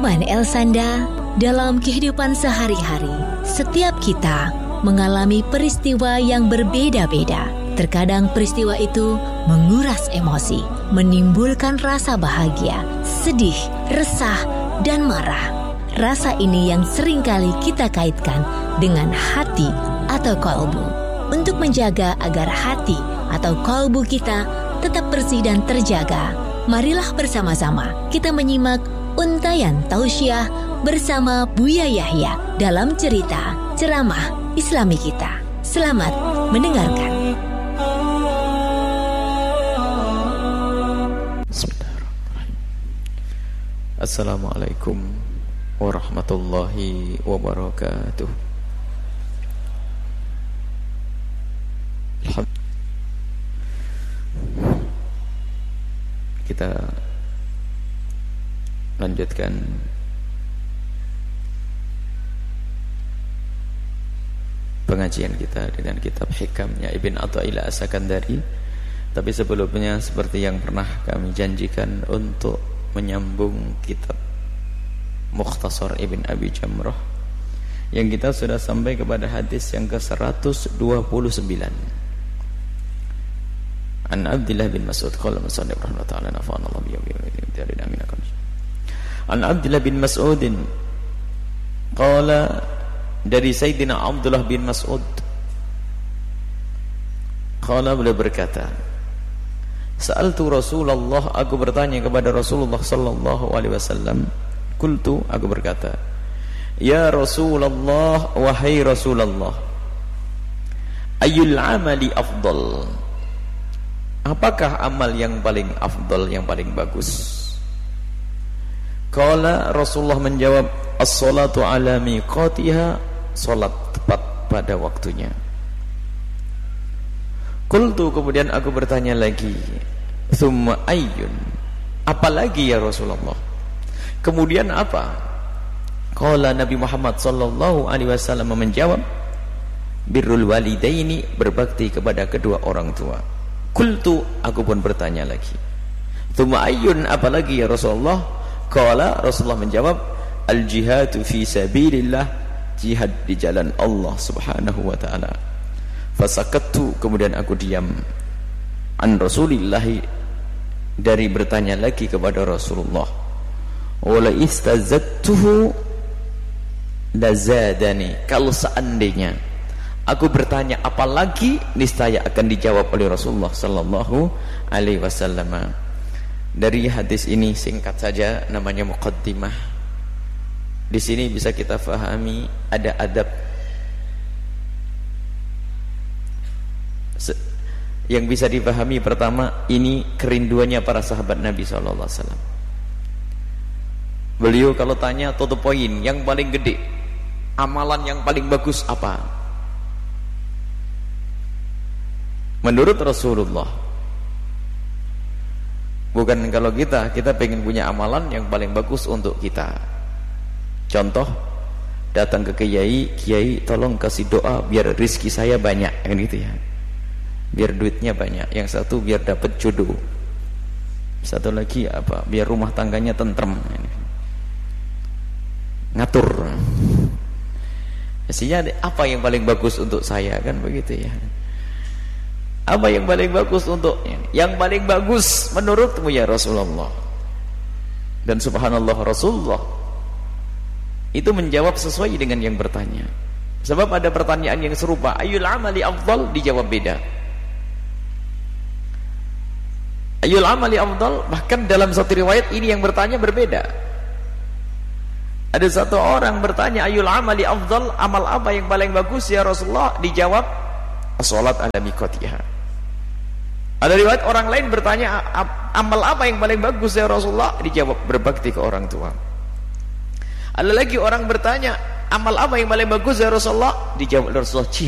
Teman Elsanda, dalam kehidupan sehari-hari, setiap kita mengalami peristiwa yang berbeda-beda. Terkadang peristiwa itu menguras emosi, menimbulkan rasa bahagia, sedih, resah, dan marah. Rasa ini yang seringkali kita kaitkan dengan hati atau kolbu. Untuk menjaga agar hati atau kolbu kita tetap bersih dan terjaga, marilah bersama-sama kita menyimak Untayan Tausiah bersama Buya Yahya dalam cerita ceramah Islami kita. Selamat mendengarkan. Bismillahirrahmanirrahim. Assalamualaikum warahmatullahi wabarakatuh. Kita lanjutkan pengajian kita dengan kitab Hikamnya Ibn Athaillah As-Sakandari. Tapi sebelumnya, seperti yang pernah kami janjikan, untuk menyambung kitab Mukhtasar Ibn Abi Jamrah, yang kita sudah sampai kepada hadis yang ke-129. An Abdullah bin Mas'ud qala musannif rahimahullah ta'ala nafa'ana Allah bi yawmi amin. An Abdullah bin Mas'ud qala, dari Sayyidina Abdullah bin Mas'ud qala, beliau berkata, sa'altu Rasulullah, aku bertanya kepada Rasulullah sallallahu alaihi wasallam. Qultu, aku berkata, ya Rasulullah, wahai Rasulullah, ayyul amali afdal, apakah amal yang paling afdal, yang paling bagus? Qala, Rasulullah menjawab, as-salatu ala miqatiha, salat tepat pada waktunya. Qultu, kemudian aku bertanya lagi, thumma ayyun, apalagi ya Rasulullah? Kemudian apa? Qala, Nabi Muhammad sallallahu alaihi wasallam menjawab, birrul walidaini, berbakti kepada kedua orang tua. Qultu, aku pun bertanya lagi, thumma ayyun, apalagi ya Rasulullah? Qala, Rasulullah menjawab, al-jihadu fi sabilillah, jihad di jalan Allah subhanahu wa ta'ala. Fasakattu, kemudian aku diam, an Rasulillahi, dari bertanya lagi kepada Rasulullah. Wala istazattuhu lazadani, kalau seandainya aku bertanya apalagi, niscaya akan dijawab oleh Rasulullah sallallahu alaihi wasallam. Dari hadis ini singkat saja, namanya muqaddimah. Di sini bisa kita fahami ada adab yang bisa dipahami. Pertama, ini kerinduannya para sahabat Nabi SAW. Beliau kalau tanya to the point, yang paling gede, amalan yang paling bagus apa? Menurut Rasulullah. Bukan kalau kita pengen punya amalan yang paling bagus untuk kita. Contoh, datang ke kiai, tolong kasih doa biar rezeki saya banyak, kan gitu ya. Biar duitnya banyak. Yang satu biar dapat jodoh. Satu lagi apa? Biar rumah tangganya tentrem. Ngatur. Mestinya apa yang paling bagus untuk saya, kan begitu ya. Apa yang paling bagus untuknya? Yang paling bagus menurutmu ya Rasulullah. Dan subhanallah, Rasulullah itu menjawab sesuai dengan yang bertanya. Sebab ada pertanyaan yang serupa, ayyul amali afdal, dijawab beda. Ayyul amali afdal, bahkan dalam satu riwayat ini yang bertanya berbeda. Ada satu orang bertanya, ayyul amali afdal, amal apa yang paling bagus ya Rasulullah? Dijawab, as-salat ala miqatiha. Ada riwayat orang lain bertanya, amal apa yang paling bagus ya Rasulullah? Dijawab, berbakti ke orang tua. Ada lagi orang bertanya, amal apa yang paling bagus ya Rasulullah? Dijawab Rasulullah,